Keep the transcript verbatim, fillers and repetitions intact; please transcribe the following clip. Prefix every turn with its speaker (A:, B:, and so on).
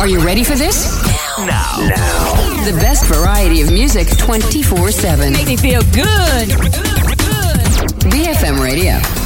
A: Are you ready for this?
B: Now. Now.
A: The best variety of music twenty-four seven.
C: Make me feel good. Good.
A: B F M Radio.